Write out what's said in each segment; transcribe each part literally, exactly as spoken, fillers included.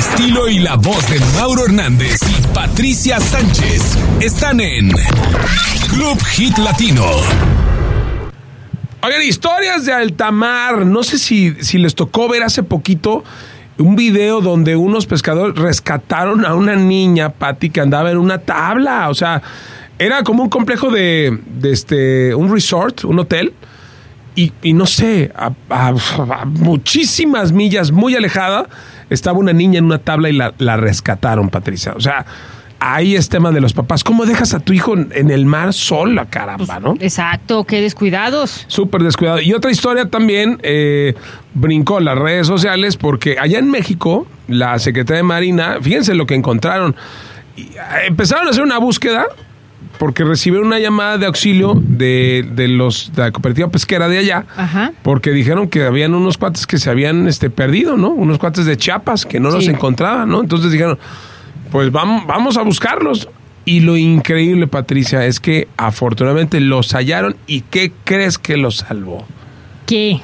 estilo y la voz de Mauro Hernández y Patricia Sánchez están en Club Hit Latino. Oigan, historias de Altamar. No sé si, si les tocó ver hace poquito un video donde unos pescadores rescataron a una niña, Pati, que andaba en una tabla. O sea, era como un complejo de, de este, un resort, un hotel. Y, y no sé, a, a, a muchísimas millas, muy alejada, estaba una niña en una tabla y la, la rescataron, Patricia. O sea, ahí es tema de los papás. ¿Cómo dejas a tu hijo en el mar sola, caramba, no? Exacto, qué descuidados. Súper descuidado. Y otra historia también eh, brincó las redes sociales porque allá en México, la Secretaría de Marina, fíjense lo que encontraron. Y, eh, empezaron a hacer una búsqueda porque recibieron una llamada de auxilio de, de los de la cooperativa pesquera de allá. Ajá. Porque dijeron que habían unos cuates que se habían este, perdido, ¿no? Unos cuates de Chiapas que no sí. los encontraban, ¿no? Entonces dijeron, pues vamos, vamos a buscarlos. Y lo increíble, Patricia, es que afortunadamente los hallaron. ¿Y qué crees que los salvó? ¿Qué?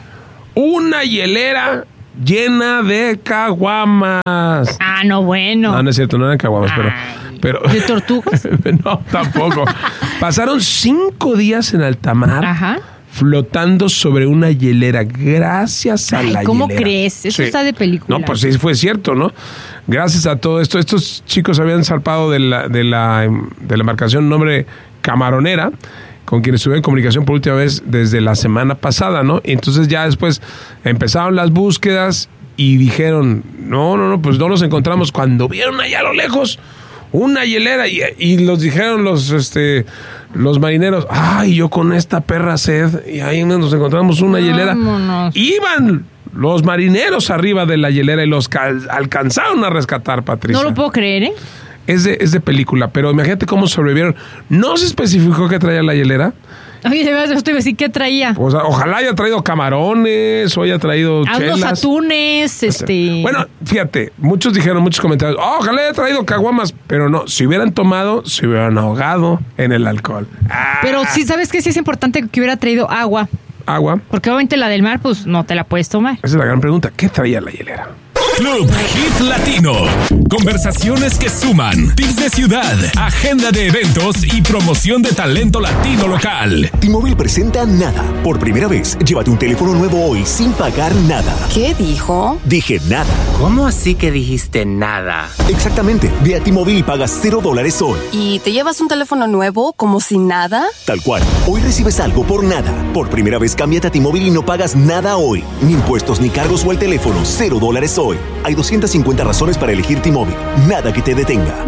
Una hielera llena de caguamas. Ah, no, bueno. No, no es cierto, no eran caguamas, pero... pero ¿de tortugas? No, tampoco. Pasaron cinco días en alta mar. Ajá. Flotando sobre una hielera, gracias a Ay, la ¿cómo hielera. ¿Cómo crees? Eso sí. Está de película. No, pues sí fue cierto, ¿no? Gracias a todo esto, estos chicos habían zarpado de la, de la, de la embarcación nombre Camaronera, con quienes estuve en comunicación por última vez desde la semana pasada, ¿no? Y entonces ya después empezaron las búsquedas y dijeron, no, no, no, pues no los encontramos. Cuando vieron allá a lo lejos una hielera y, y los dijeron los este los marineros, ay, yo con esta perra sed, y ahí nos encontramos una hielera. Vámonos. Iban los marineros arriba de la hielera y los cal- alcanzaron a rescatar, Patricia. No lo puedo creer, ¿eh? Es de, es de película, pero imagínate cómo sobrevivieron. No se especificó qué traía la hielera. Oye, de verdad, estoy decir qué traía. O sea, ojalá haya traído camarones o haya traído a chelas. Unos atunes, este... Bueno, fíjate, muchos dijeron, muchos comentarios, oh, ojalá haya traído caguamas, pero no, si hubieran tomado, se hubieran ahogado en el alcohol. Ah. Pero sí, ¿sabes qué? Sí es importante que hubiera traído agua. Agua. Porque obviamente la del mar, pues, no te la puedes tomar. Esa es la gran pregunta, ¿qué traía la hielera? Club Hit Latino. Conversaciones que suman. Tips de ciudad, agenda de eventos y promoción de talento latino local. T-Mobile presenta Nada. Por primera vez, llévate un teléfono nuevo hoy sin pagar nada. ¿Qué dijo? Dije nada. ¿Cómo así que dijiste nada? Exactamente. Ve a T-Mobile y pagas cero dólares hoy. ¿Y te llevas un teléfono nuevo como si nada? Tal cual. Hoy recibes algo por nada. Por primera vez, cámbiate a T-Mobile y no pagas nada hoy. Ni impuestos ni cargos o el teléfono. Cero dólares hoy. Hay doscientas cincuenta razones para elegir T-Mobile. Nada que te detenga.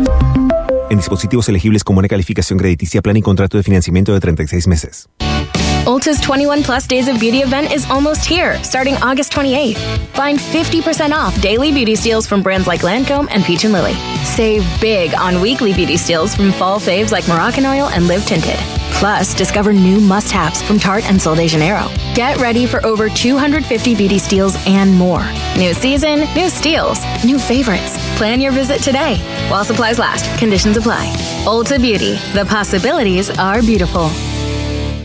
En dispositivos elegibles con buena calificación crediticia, plan y contrato de financiamiento de treinta y seis meses. Ulta's twenty-one plus Days of Beauty event is almost here, starting August twenty-eighth. Find fifty percent off daily beauty steals from brands like Lancome and Peach and Lily. Save big on weekly beauty steals from fall faves like Moroccan Oil and Live Tinted. Plus, discover new must-haves from Tarte and Sol de Janeiro. Get ready for over two hundred fifty beauty steals and more. New season, new steals, new favorites. Plan your visit today. While supplies last, conditions apply. Ulta Beauty, the possibilities are beautiful.